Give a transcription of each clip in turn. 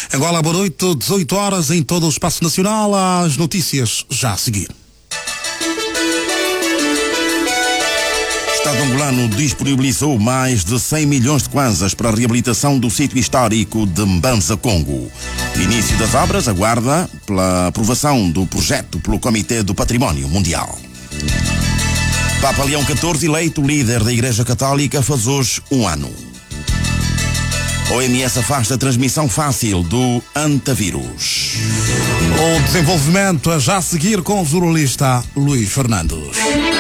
Angola, boa noite, 18 horas em todo o espaço nacional. As notícias já a seguir. O Estado angolano disponibilizou mais de 100 milhões de kwanzas para a reabilitação do sítio histórico de Mbanza Congo. O início das obras aguarda pela aprovação do projeto pelo Comitê do Património Mundial. Papa Leão XIV, eleito líder da Igreja Católica, faz hoje um ano. A OMS afasta a transmissão fácil do antavírus. O desenvolvimento é já a seguir com o jornalista Luís Fernandes.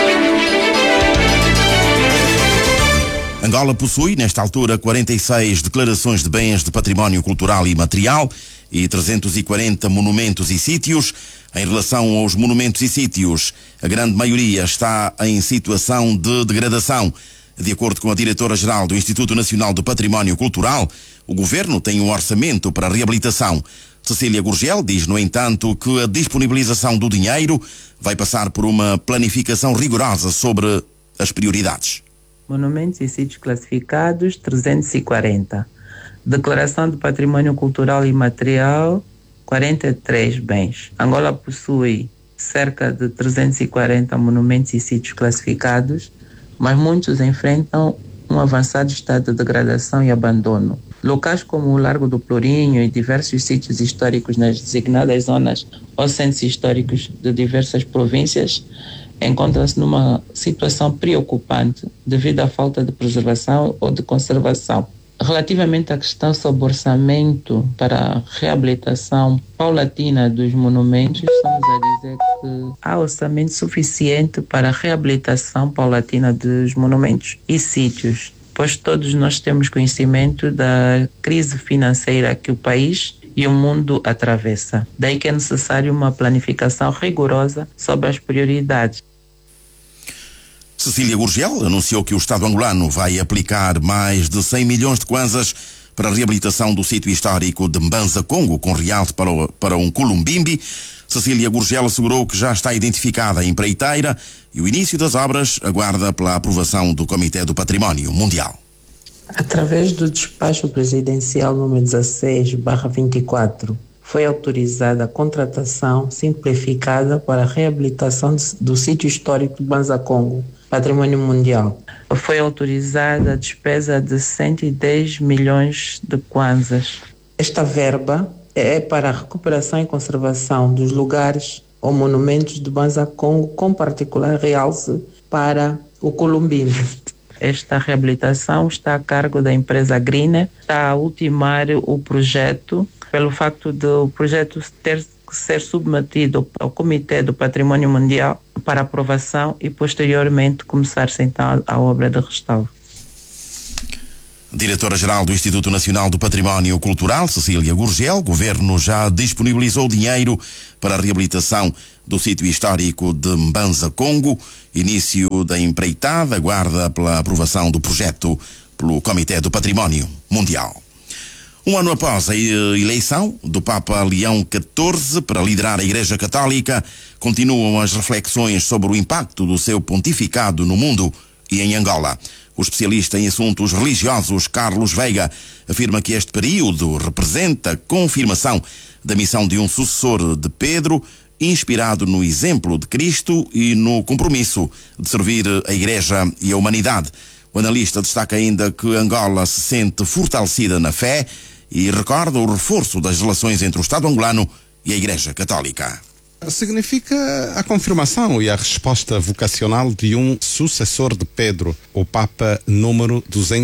Angola possui, nesta altura, 46 declarações de bens de património cultural e material e 340 monumentos e sítios. Em relação aos monumentos e sítios, a grande maioria está em situação de degradação. De acordo com a diretora-geral do Instituto Nacional do Património Cultural, o governo tem um orçamento para a reabilitação. Cecília Gurgel diz, no entanto, que a disponibilização do dinheiro vai passar por uma planificação rigorosa sobre as prioridades. Monumentos e sítios classificados, 340. Declaração de Património Cultural e Material, 43 bens. Angola possui cerca de 340 monumentos e sítios classificados, mas muitos enfrentam um avançado estado de degradação e abandono. Locais como o Largo do Plurinho e diversos sítios históricos nas designadas zonas ou centros históricos de diversas províncias encontram-se numa situação preocupante devido à falta de preservação ou de conservação. Relativamente à questão sobre orçamento para a reabilitação paulatina dos monumentos, estamos a dizer que há orçamento suficiente para a reabilitação paulatina dos monumentos e sítios, pois todos nós temos conhecimento da crise financeira que o país e o mundo atravessa. Daí que é necessário uma planificação rigorosa sobre as prioridades. Cecília Gurgel anunciou que o Estado angolano vai aplicar mais de 100 milhões de kwanzas para a reabilitação do sítio histórico de Mbanza Congo, com realce para um culumbimbi. Cecília Gurgel assegurou que já está identificada a empreiteira e o início das obras aguarda pela aprovação do Comitê do Património Mundial. Através do despacho presidencial número 16/24, foi autorizada a contratação simplificada para a reabilitação do sítio histórico de Mbanza Congo, Patrimônio Mundial. Foi autorizada a despesa de 110 milhões de kwanzas. Esta verba é para a recuperação e conservação dos lugares ou monumentos de Mbanza Congo, com particular realce para o culumbimbi. Esta reabilitação está a cargo da empresa Greener, está a ultimar o projeto, pelo facto do projeto ter que ser submetido ao Comitê do Património Mundial para aprovação e posteriormente começar-se então a obra de restauro. Diretora-geral do Instituto Nacional do Património Cultural, Cecília Gurgel, o governo já disponibilizou dinheiro para a reabilitação do sítio histórico de Mbanza Congo. Início da empreitada aguarda pela aprovação do projeto pelo Comitê do Património Mundial. Um ano após a eleição do Papa Leão XIV para liderar a Igreja Católica, continuam as reflexões sobre o impacto do seu pontificado no mundo e em Angola. O especialista em assuntos religiosos, Carlos Veiga, afirma que este período representa a confirmação da missão de um sucessor de Pedro, inspirado no exemplo de Cristo e no compromisso de servir a Igreja e a humanidade. O analista destaca ainda que Angola se sente fortalecida na fé e recorda o reforço das relações entre o Estado angolano e a Igreja Católica. Significa a confirmação e a resposta vocacional de um sucessor de Pedro, o Papa número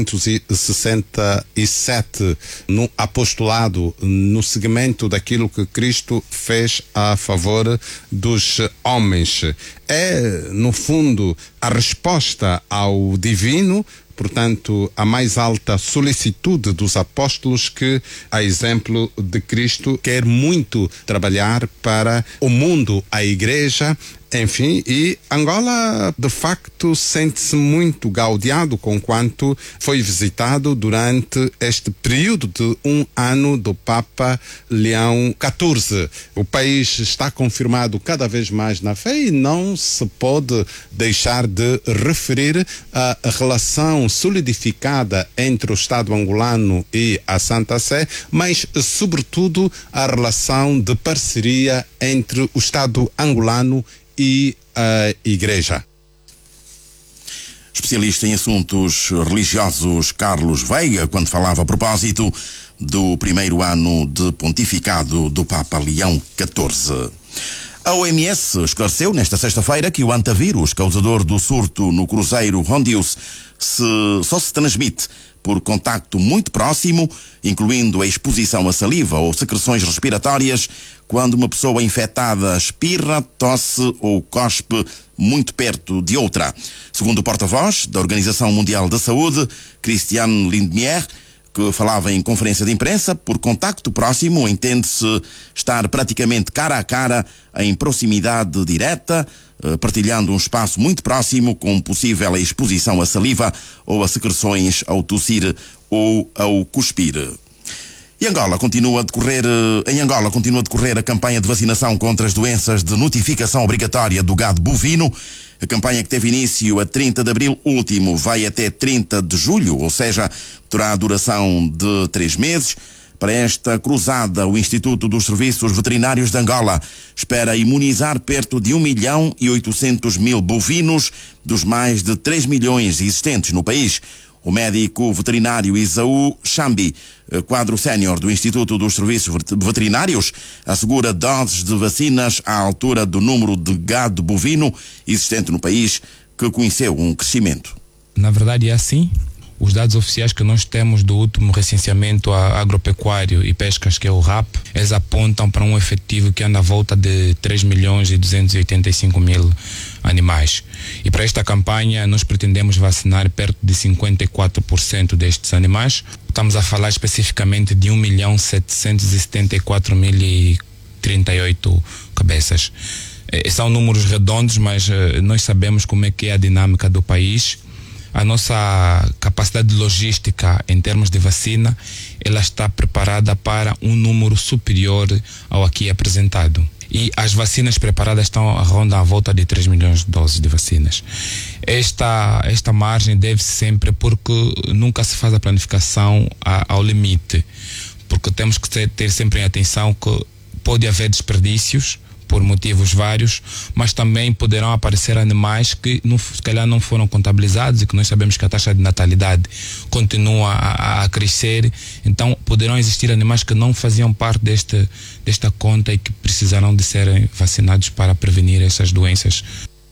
267, no apostolado, no seguimento daquilo que Cristo fez a favor dos homens. É, no fundo, a resposta ao divino, portanto, a mais alta solicitude dos apóstolos que, a exemplo de Cristo, quer muito trabalhar para o mundo, a Igreja, Enfim, e Angola, de facto, sente-se muito gaudiado com quanto foi visitado durante este período de 1 ano do Papa Leão XIV. O país está confirmado cada vez mais na fé e não se pode deixar de referir a relação solidificada entre o Estado angolano e a Santa Sé, mas, sobretudo, a relação de parceria entre o Estado angolano e a Igreja. Especialista em assuntos religiosos Carlos Veiga, quando falava a propósito do primeiro ano de pontificado do Papa Leão XIV. A OMS esclareceu nesta sexta-feira que o antavírus causador do surto no cruzeiro Hondius só se transmite por contacto muito próximo, incluindo a exposição a saliva ou secreções respiratórias, quando uma pessoa infectada espirra, tosse ou cospe muito perto de outra. Segundo o porta-voz da Organização Mundial da Saúde, Christian Lindmeier, que falava em conferência de imprensa, por contacto próximo entende-se estar praticamente cara a cara, em proximidade direta, partilhando um espaço muito próximo, com possível exposição à saliva ou a secreções ao tossir ou ao cuspir. Em Angola continua a decorrer a campanha de vacinação contra as doenças de notificação obrigatória do gado bovino. A campanha, que teve início a 30 de abril último, vai até 30 de julho, ou seja, terá a duração de 3 meses. Para esta cruzada, o Instituto dos Serviços Veterinários de Angola espera imunizar perto de 1.800.000 bovinos dos mais de 3 milhões existentes no país. O médico veterinário Isaú Chambi, quadro sénior do Instituto dos Serviços Veterinários, assegura doses de vacinas à altura do número de gado bovino existente no país, que conheceu um crescimento. Na verdade é assim. Os dados oficiais que nós temos do último recenseamento agropecuário e pescas, que é o RAP, eles apontam para um efetivo que anda à volta de 3.285.000 animais. E para esta campanha nós pretendemos vacinar perto de 54% destes animais. Estamos a falar especificamente de 1.774.038 cabeças. São números redondos, mas nós sabemos como é que é a dinâmica do país. A nossa capacidade logística em termos de vacina, ela está preparada para um número superior ao aqui apresentado. E as vacinas preparadas rondam à volta de 3 milhões de doses de vacinas. Esta margem deve-se sempre, porque nunca se faz a planificação ao limite, porque temos que ter sempre em atenção que pode haver desperdícios por motivos vários, mas também poderão aparecer animais que se calhar não foram contabilizados, e que nós sabemos que a taxa de natalidade continua a crescer. Então poderão existir animais que não faziam parte desta conta e que precisarão de serem vacinados para prevenir essas doenças.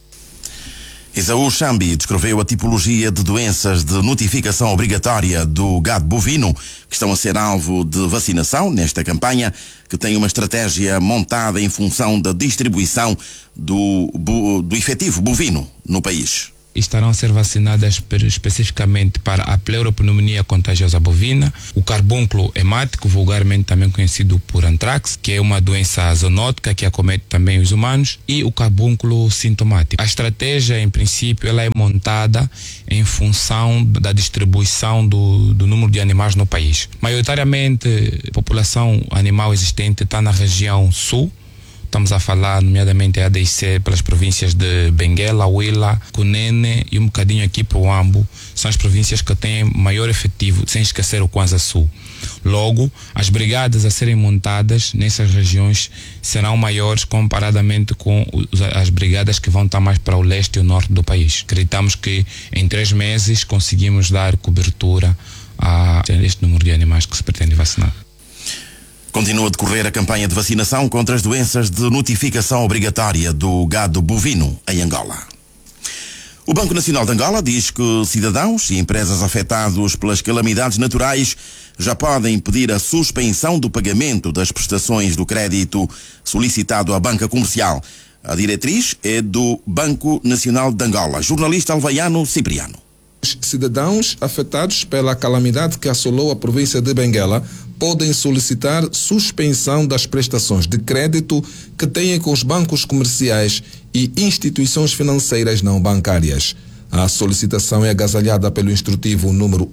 Isaú Chambi descreveu a tipologia de doenças de notificação obrigatória do gado bovino que estão a ser alvo de vacinação nesta campanha, que tem uma estratégia montada em função da distribuição do efetivo bovino no país. Estarão a ser vacinadas especificamente para a pleuropneumonia contagiosa bovina, o carbúnculo hemático, vulgarmente também conhecido por antrax, que é uma doença zoonótica que acomete também os humanos, e o carbúnculo sintomático. A estratégia, em princípio, ela é montada em função da distribuição do número de animais no país. Maioritariamente, a população animal existente está na região sul. Estamos a falar, nomeadamente, a ADC pelas províncias de Benguela, Huila, Cunene e um bocadinho aqui para o Ambo. São as províncias que têm maior efetivo, sem esquecer o Kwanza Sul. Logo, as brigadas a serem montadas nessas regiões serão maiores comparadamente com as brigadas que vão estar mais para o leste e o norte do país. Acreditamos que em 3 meses conseguimos dar cobertura a este número de animais que se pretende vacinar. Continua a decorrer a campanha de vacinação contra as doenças de notificação obrigatória do gado bovino em Angola. O Banco Nacional de Angola diz que cidadãos e empresas afetados pelas calamidades naturais já podem pedir a suspensão do pagamento das prestações do crédito solicitado à banca comercial. A diretriz é do Banco Nacional de Angola. Jornalista Alvaiano Cipriano. Os cidadãos afetados pela calamidade que assolou a província de Benguela podem solicitar suspensão das prestações de crédito que têm com os bancos comerciais e instituições financeiras não bancárias. A solicitação é agasalhada pelo instrutivo número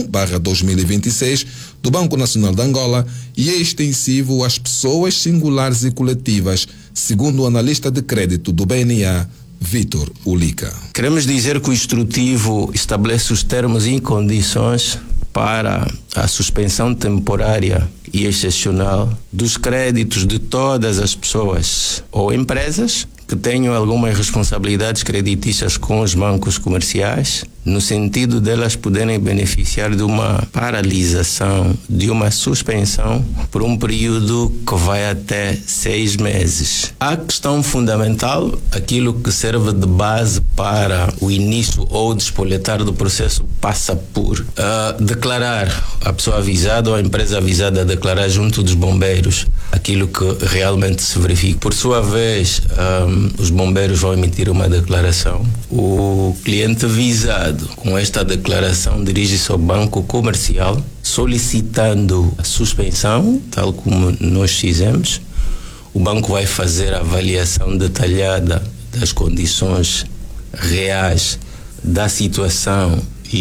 1/2026 do Banco Nacional de Angola e é extensivo às pessoas singulares e coletivas, segundo o analista de crédito do BNA, Vítor Ulica. Queremos dizer que o instrutivo estabelece os termos e condições para a suspensão temporária e excepcional dos créditos de todas as pessoas ou empresas que tenham algumas responsabilidades creditícias com os bancos comerciais, no sentido delas poderem beneficiar de uma paralisação, de uma suspensão por um período que vai até 6 meses. A questão fundamental, aquilo que serve de base para o início ou despoletar do processo, passa por declarar, a pessoa avisada ou a empresa avisada a declarar junto dos bombeiros aquilo que realmente se verifica. Por sua vez, os bombeiros vão emitir uma declaração. O cliente visado com esta declaração dirige-se ao banco comercial solicitando a suspensão, tal como nós fizemos. O banco vai fazer a avaliação detalhada das condições reais da situação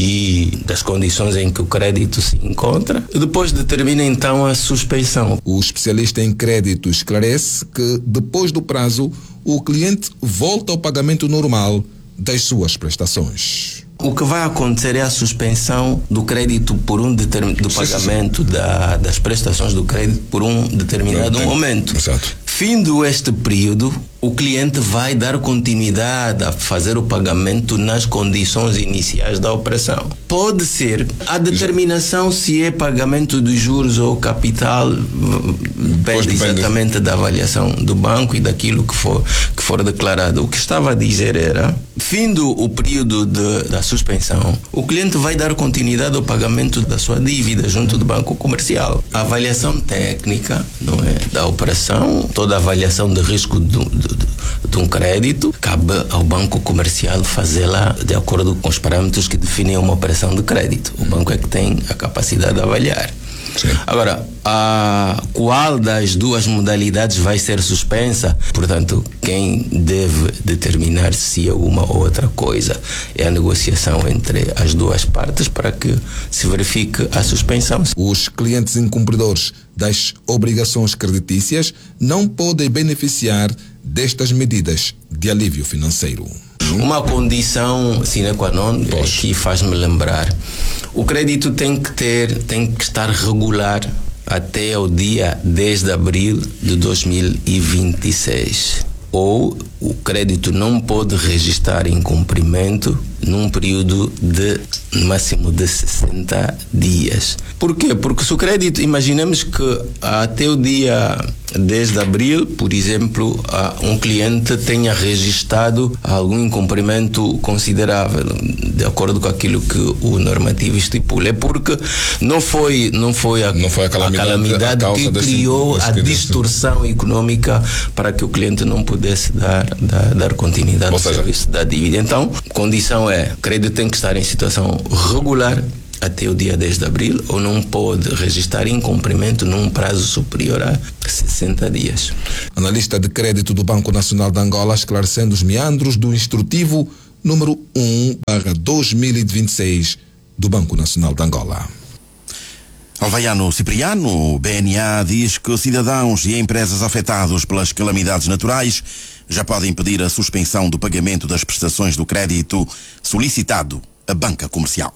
e das condições em que o crédito se encontra. Depois determina então a suspensão. O especialista em crédito esclarece que depois do prazo o cliente volta ao pagamento normal das suas prestações. O que vai acontecer é a suspensão do crédito por do pagamento das prestações do crédito por um determinado momento. Exato. Findo este período, o cliente vai dar continuidade a fazer o pagamento nas condições iniciais da operação. Pode ser a determinação se é pagamento dos juros ou capital, depende exatamente da avaliação do banco e daquilo que for declarado. O que estava a dizer era, findo o período da suspensão, o cliente vai dar continuidade ao pagamento da sua dívida junto do banco comercial. A avaliação técnica, não é, da operação, toda a avaliação de risco de um crédito, cabe ao banco comercial fazê-la de acordo com os parâmetros que definem uma operação de crédito. O banco é que tem a capacidade de avaliar. Sim. Agora, qual das duas modalidades vai ser suspensa? Portanto, quem deve determinar se é uma ou outra coisa é a negociação entre as duas partes para que se verifique a suspensão. Os clientes incumpridores das obrigações creditícias não podem beneficiar destas medidas de alívio financeiro. Uma condição sine qua non que faz-me lembrar: o crédito tem que estar regular até o dia 10 de abril de 2026. Ou o crédito não pode registrar incumprimento num período de máximo de 60 dias. Por quê? Porque se o crédito, imaginemos que até o dia 10 de abril, por exemplo, um cliente tenha registrado algum incumprimento considerável, de acordo com aquilo que o normativo estipula. É porque não foi a calamidade que criou a distorção econômica para que o cliente não pudesse dar continuidade ao serviço da dívida. Então, a condição é: o crédito tem que estar em situação regular até o dia 10 de abril ou não pode registrar incumprimento num prazo superior a 60 dias. Analista de crédito do Banco Nacional de Angola esclarecendo os meandros do instrutivo número 1/2026 do Banco Nacional de Angola. Alvaiano Cipriano, o BNA diz que cidadãos e empresas afetados pelas calamidades naturais já podem pedir a suspensão do pagamento das prestações do crédito solicitado à banca comercial.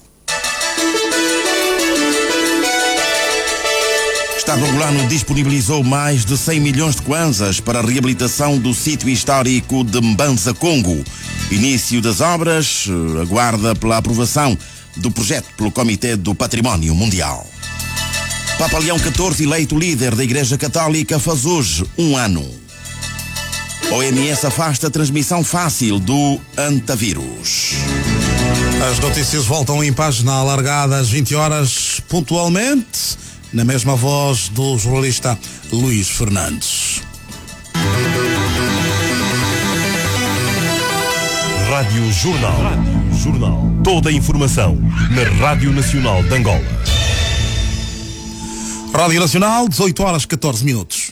O Estado angolano disponibilizou mais de 100 milhões de kwanzas para a reabilitação do sítio histórico de Mbanza Congo. Início das obras aguarda pela aprovação do projeto pelo Comitê do Património Mundial. Papa Leão XIV, eleito líder da Igreja Católica, faz hoje 1 ano. OMS afasta a transmissão fácil do antavírus. As notícias voltam em página alargada às 20 horas, pontualmente, na mesma voz do jornalista Luís Fernandes. Rádio Jornal. Toda a informação na Rádio Nacional de Angola. Rádio Nacional, 18h14.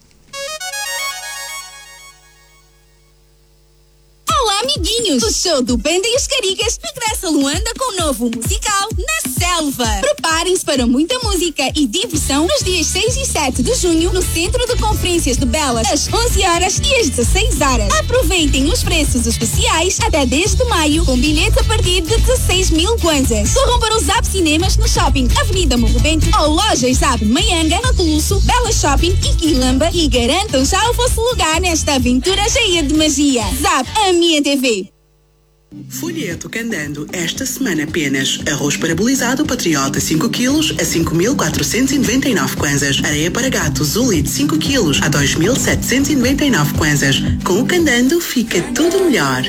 Olá, amiguinhos! O show do Banda e os Carigas regressa a Luanda com um novo musical Na Selva. Preparem-se para muita música e diversão nos dias 6 e 7 de junho no Centro de Conferências de Belas, às 11 horas e às 16 horas. Aproveitem os preços especiais até 10 de maio, com bilhetes a partir de 16.000 kwanzas. Corram para o Zap Cinemas no Shopping Avenida Morro Bento ou lojas Zap Maianga, no Coluço, Bela Shopping e Quilamba e garantam já o vosso lugar nesta aventura cheia de magia. Zap, a minha TV. Folheto Candando, esta semana apenas. Arroz parabolizado Patriota 5 kg a 5.499 kwanzas. Areia para gato Zulite 5 kg a 2.799 kwanzas. Com o Candando fica tudo melhor.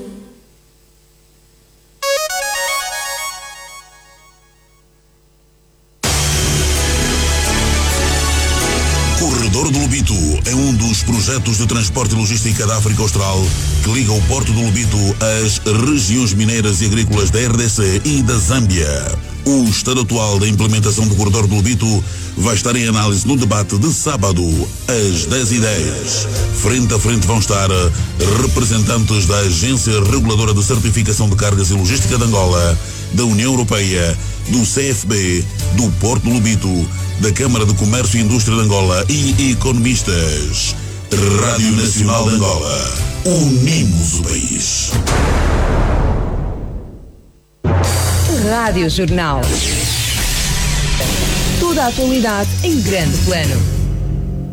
Corredor do Lobito é um dos projetos de transporte e logística da África Austral que liga o Porto do Lobito às regiões mineiras e agrícolas da RDC e da Zâmbia. O estado atual da implementação do Corredor do Lobito vai estar em análise no debate de sábado, às 10h10. Frente a frente vão estar representantes da Agência Reguladora de Certificação de Cargas e Logística de Angola, da União Europeia, do CFB, do Porto do Lobito, da Câmara de Comércio e Indústria de Angola e economistas. Rádio Nacional de Angola. Unimos o país. Rádio Jornal. Toda a atualidade em grande plano.